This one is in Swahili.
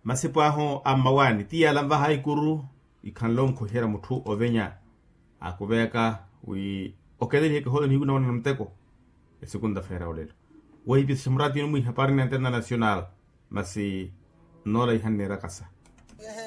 masipo aho amawani tia lamba haikuru ikanlong kohera mutu ovenya akubeka wi okedeli ke hoden higuna wana mteko e segunda feira olelo wai bis simrati no muy haparina internacional masi no la ihanera casa